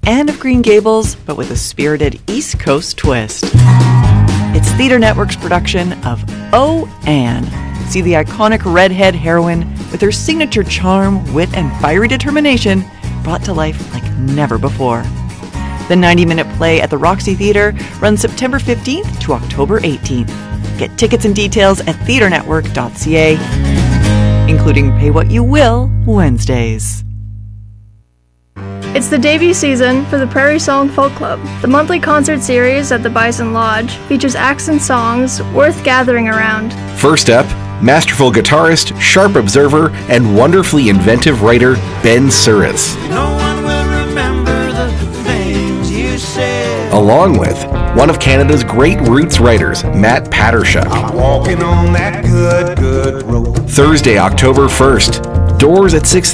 Anne of Green Gables, but with a spirited East Coast twist. It's Theatre Network's production of Oh, Anne. See the iconic redhead heroine with her signature charm, wit, and fiery determination brought to life like never before. The 90-minute play at the Roxy Theatre runs September 15th to October 18th. Get tickets and details at theatrenetwork.ca, including Pay What You Will Wednesdays. It's the debut season for the Prairie Song Folk Club. The monthly concert series at the Bison Lodge features acts and songs worth gathering around. First up, masterful guitarist, sharp observer, and wonderfully inventive writer Ben Suris. No one will remember the things you said. Along with one of Canada's great roots writers, Matt Pattershuk. I'm walking on that good road. Thursday, October 1st. Doors at 6